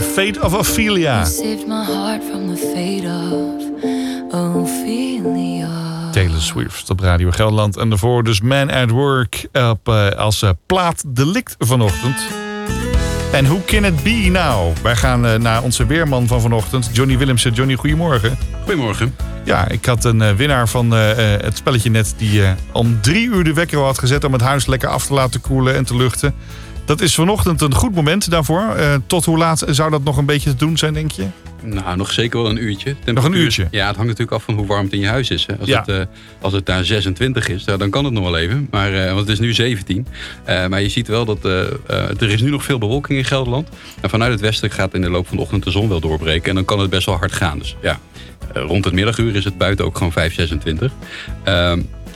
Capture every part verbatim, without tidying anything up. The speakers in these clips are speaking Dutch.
Fate of Ophelia. Saved my heart from the fate of Ophelia. Taylor Swift op Radio Gelderland. En daarvoor dus Man at Work op, uh, als uh, plaatdelict vanochtend. En hoe can it be now? Wij gaan uh, naar onze weerman van vanochtend, Johnny Willemsen. Johnny, goedemorgen. Goedemorgen. Ja, ik had een uh, winnaar van uh, uh, het spelletje net die uh, om drie uur de wekker al had gezet om het huis lekker af te laten koelen en te luchten. Dat is vanochtend een goed moment daarvoor. Uh, tot hoe laat zou dat nog een beetje te doen zijn, denk je? Nou, nog zeker wel een uurtje. Nog een uurtje? Ja, het hangt natuurlijk af van hoe warm het in je huis is. Hè. Als, ja. het, uh, als het daar zesentwintig is, dan kan het nog wel even. Maar, uh, want het is nu zeventien. Uh, maar je ziet wel dat uh, uh, er is nu nog veel bewolking in Gelderland. En vanuit het westen gaat in de loop van de ochtend de zon wel doorbreken. En dan kan het best wel hard gaan. Dus ja, uh, rond het middaguur is het buiten ook gewoon vijf, zesentwintig. Uh,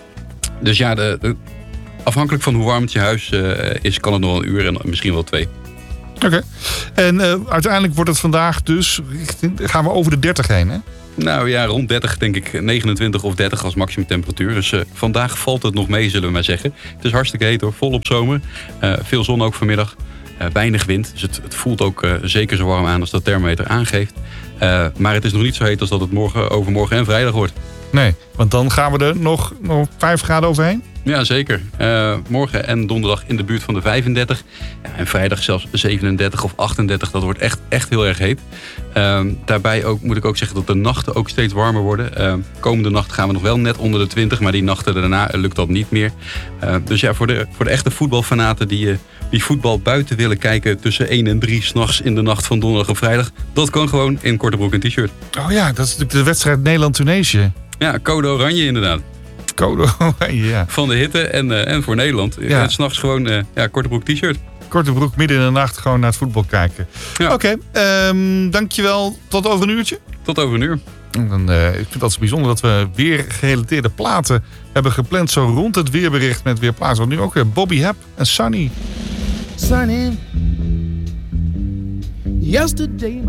dus ja, de, de, afhankelijk van hoe warm het je huis uh, is, kan het nog een uur en misschien wel twee. Oké. Okay. En uh, uiteindelijk wordt het vandaag dus, gaan we over de dertig heen, hè? Nou ja, rond dertig denk ik, negenentwintig of dertig als maximumtemperatuur. Dus uh, vandaag valt het nog mee, zullen we maar zeggen. Het is hartstikke heet hoor, volop zomer. Uh, veel zon ook vanmiddag. Uh, weinig wind, dus het, het voelt ook uh, zeker zo warm aan als dat thermometer aangeeft. Uh, maar het is nog niet zo heet als dat het morgen, overmorgen en vrijdag wordt. Nee, want dan gaan we er nog, nog vijf graden overheen? Ja, zeker. Uh, morgen en donderdag in de buurt van de vijfendertig. Ja, en vrijdag zelfs zevenendertig of achtendertig. Dat wordt echt, echt heel erg heet. Uh, daarbij ook, moet ik ook zeggen dat de nachten ook steeds warmer worden. Uh, komende nacht gaan we nog wel net onder de twintig. Maar die nachten daarna lukt dat niet meer. Uh, dus ja, voor de, voor de echte voetbalfanaten die, uh, die voetbal buiten willen kijken tussen één en drie 's nachts in de nacht van donderdag en vrijdag. Dat kan gewoon in korte broek en t-shirt. Oh ja, dat is natuurlijk de wedstrijd Nederland-Tunesië. Ja, code oranje inderdaad. Code oranje, ja. Van de hitte en, uh, en voor Nederland. Ja. En 's nachts gewoon uh, ja, korte broek t-shirt. Korte broek, midden in de nacht gewoon naar het voetbal kijken. Ja. Oké, okay, um, dankjewel. Tot over een uurtje. Tot over een uur. En dan, uh, ik vind het altijd bijzonder dat we weer gerelateerde platen hebben gepland. Zo rond het weerbericht met weer plaatsen. Want nu ook weer Bobby Hap en Sunny. Sunny. Yesterday